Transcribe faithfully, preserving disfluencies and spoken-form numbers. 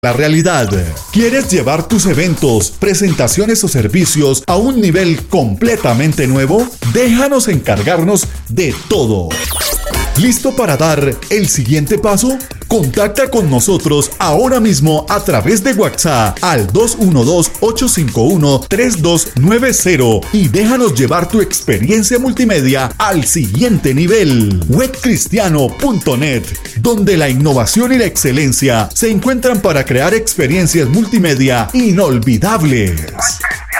La realidad. ¿Quieres llevar tus eventos, presentaciones o servicios a un nivel completamente nuevo? Déjanos encargarnos de todo. ¿Listo para dar el siguiente paso? Contacta con nosotros ahora mismo a través de WhatsApp al dos uno dos, ocho cinco uno, tres dos nueve cero y déjanos llevar tu experiencia multimedia al siguiente nivel. web cristiano punto net, donde la innovación y la excelencia se encuentran para crear experiencias multimedia inolvidables.